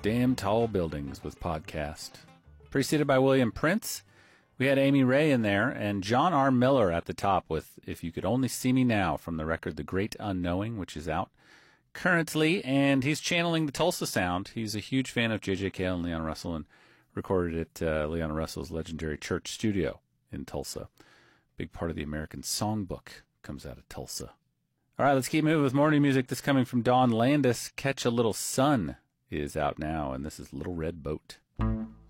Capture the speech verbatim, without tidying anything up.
Damn Tall Buildings with Podcast. Preceded by William Prince. We had Amy Ray in there, and John R. Miller at the top with If You Could Only See Me Now from the record The Great Unknowing, which is out currently, and he's channeling the Tulsa sound. He's a huge fan of J J Cale and Leon Russell and recorded at uh, Leon Russell's legendary church studio in Tulsa. Big part of the American Songbook comes out of Tulsa. All right, let's keep moving with more new music. This coming from Dawn Landis. Catch a Little Sun is out now, and this is Little Red Boat.